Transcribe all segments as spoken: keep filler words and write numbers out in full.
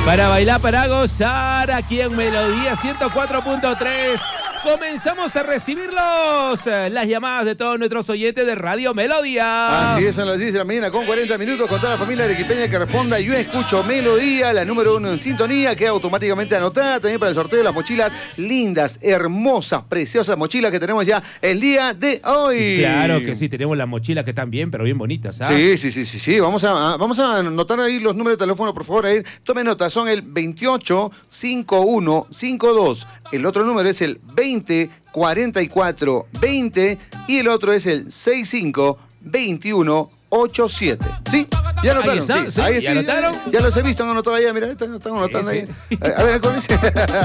Para bailar, para gozar, aquí en Melodía ciento cuatro punto tres. Comenzamos a recibirlos, las llamadas de todos nuestros oyentes de Radio Melodía. Así es, son las diez de la mañana con cuarenta minutos con toda la familia arequipeña que responda. Yo escucho Melodía, la número uno en sintonía, queda automáticamente anotada también para el sorteo de las mochilas lindas, hermosas, preciosas mochilas que tenemos ya el día de hoy. Claro que sí, tenemos las mochilas que están bien, pero bien bonitas, ¿ah? Sí, sí, sí, sí, sí. Vamos a, vamos a anotar ahí los números de teléfono, por favor, ahí. Tome nota, son el veintiocho cincuenta y uno cincuenta y dos. El otro número es el veinte cuarenta y cuatro veinte y el otro es el sesenta y cinco veintiuno ochenta y siete. ¿Sí? ¿Ya anotaron? Ahí está, sí. sí, Ahí ¿ya sí, anotaron? Ya, ya los he visto, han anotado allá, mira, están, están anotando Sí, ahí. sí. A ver, con ese.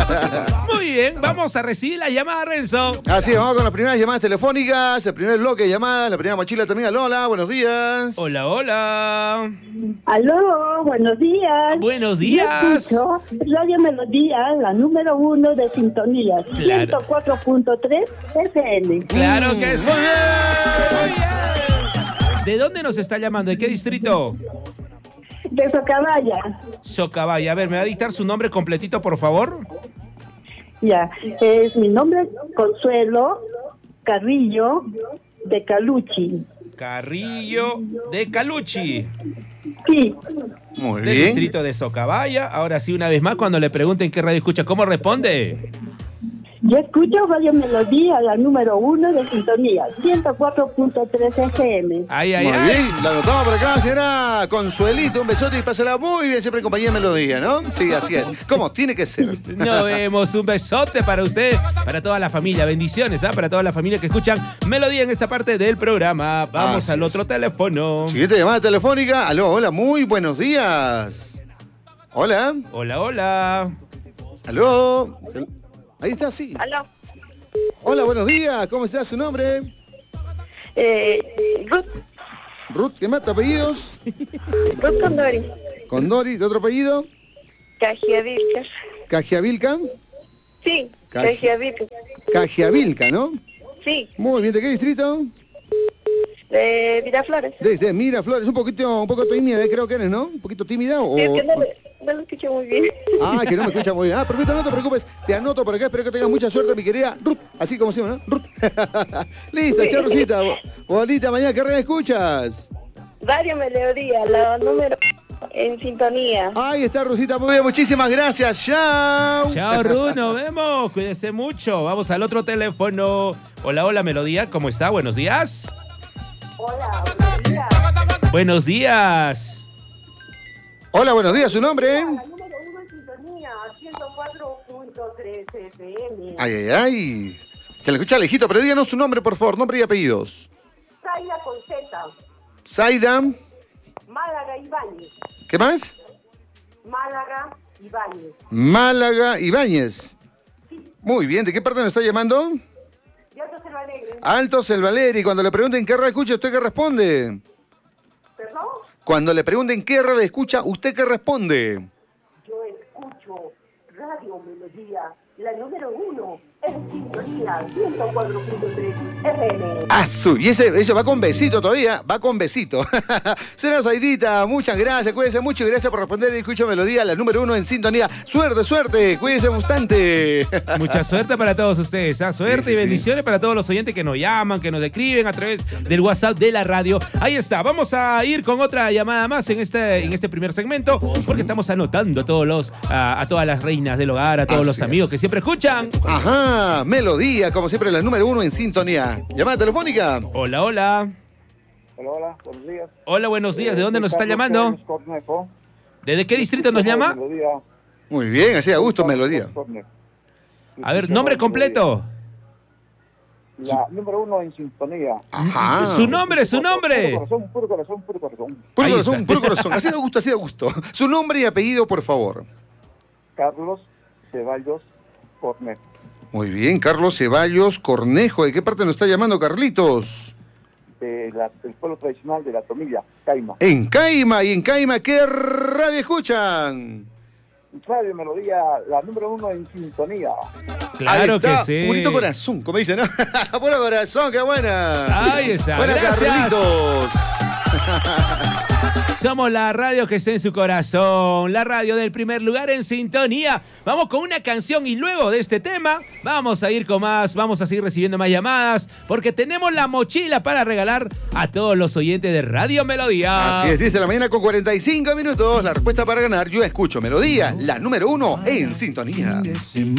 Muy bien, vamos a recibir la llamada, Renzo. Así es, vamos con las primeras llamadas telefónicas, el primer bloque de llamadas, la primera mochila también. Hola, buenos días. Hola, hola. Aló, buenos días. Buenos días. Yo escucho Radio Melodía, la número uno de sintonía, Claro. ciento cuatro punto tres F M. Claro que sí. Muy bien. Muy bien. ¿De dónde nos está llamando? ¿De qué distrito? De Socabaya. Socabaya. A ver, ¿me va a dictar su nombre completito, por favor? Ya, es mi nombre Consuelo Carrillo de Caluchi. Carrillo de Caluchi. Sí, Muy Del bien. distrito de Socabaya. Ahora sí, una vez más, cuando le pregunten qué radio escucha, ¿cómo responde? yo escucho Radio Melodía, la número uno de sintonía, ciento cuatro punto tres F M. Ay, ay, Muy ay. bien, la anotamos por acá, señora Consuelito, un besote y pásala muy bien, siempre en compañía de Melodía, ¿no? Sí, así es. ¿Cómo? Tiene que ser. Nos vemos, un besote para usted, para toda la familia, bendiciones, ¿ah? Para toda la familia que escuchan Melodía en esta parte del programa. Vamos Así al es. otro teléfono. Siguiente llamada telefónica. Aló, hola, muy buenos días. Hola, Hola, hola. aló. Ahí está, sí. Aló, Hola, buenos días. ¿Cómo está su nombre? eh, Ruth, Ruth, ¿qué más? ¿Tu apellidos? Ruth Condori, Condori, ¿de otro apellido? Cajiavilca. Cajiavilca. Sí, Caji- Cajiavilca. Cajiavilca, ¿no? Sí, Muy bien, ¿de qué distrito? de Miraflores. Desde Miraflores, un poquito, un poco tímida, creo que eres, ¿no? Un poquito tímida o... Sí, es que no, le- no lo escucho muy bien. Ah, que no me escucha muy bien. Ah, perfecto, no te preocupes. Te anoto por acá, espero que tengas mucha suerte, mi querida Ruth. Así como se llama, ¿no? Ruth. Listo, chao, Rosita. Bo- Bonita mañana, ¿qué radio escuchas? Radio Melodía, la número en sintonía. Ahí está, Rosita. Muy bien, muchísimas gracias. Chao. Chao, Ru, nos vemos. Cuídese mucho. Vamos al otro teléfono. Hola, hola, Melodía. ¿Cómo está? Buenos días. Hola, buenos días. Buenos días. Hola, buenos días. ¿Su nombre? La número uno en sintonía, ciento cuatro punto tres F M. Ay, ay, ay. Se le escucha lejito, pero díganos su nombre, por favor. Nombre y apellidos. Zaida con Z, Zaida. Málaga Ibáñez. ¿Qué más? Málaga Ibáñez. Málaga Ibáñez. Muy bien. ¿De qué parte nos está llamando? Yo te se lo alegre. Alto Selvaleri. Cuando le pregunten qué radio escucha, ¿usted qué responde? ¿Perdón? Cuando le pregunten qué radio escucha, ¿usted qué responde? Yo escucho Radio Melodía, la número uno en sintonía, ciento cuatro punto tres F M. ¡Azul! Y ese, eso va con besito todavía, va con besito. Señora Zaidita, muchas gracias, cuídense mucho y gracias por responder. Escucho Melodía, la número uno en sintonía. Suerte, suerte, cuídense bastante. Mucha suerte para todos ustedes, ¿ah? Suerte Sí, sí, y sí. bendiciones para todos los oyentes que nos llaman, que nos escriben a través del WhatsApp de la radio. Ahí está, vamos a ir con otra llamada más en este, en este primer segmento, porque estamos anotando a todos los, a, a todas las reinas del hogar, a todos Así los amigos es. que siempre escuchan. Ajá, Melodía, como siempre, la número uno en sintonía. Llamada telefónica. Hola, hola. Hola, hola, buenos días. Hola, buenos días. ¿De Eh, dónde soy nos está Carlos llamando? Pérez Cornejo. ¿Desde qué distrito nos llama? Melodía. Muy bien, así a gusto, Melodía. Cornejo. A ver, nombre completo. La número uno en sintonía. Ajá. Su nombre, su nombre. Puro corazón, puro corazón, puro corazón. Puro Ahí corazón, está. puro corazón. Así de gusto, así de gusto. Su nombre y apellido, por favor. Carlos Ceballos Cornejo. Muy bien, Carlos Ceballos Cornejo. ¿De qué parte nos está llamando, Carlitos? De la- del pueblo tradicional de la Tomilla, Caima. En Caima. ¿Y en Caima qué radio escuchan? Radio Melodía, la número uno en sintonía. Claro Ahí está, que sí. Purito corazón, como dicen, ¿no? Puro corazón, qué buena. Ahí está. Buenas, Gracias. Carlitos. Somos la radio que está en su corazón, la radio del primer lugar en sintonía. Vamos con una canción y luego de este tema vamos a ir con más, vamos a seguir recibiendo más llamadas porque tenemos la mochila para regalar a todos los oyentes de Radio Melodía. Así es, dice la mañana con cuarenta y cinco minutos. La respuesta para ganar, yo escucho Melodía, la número uno en sintonía.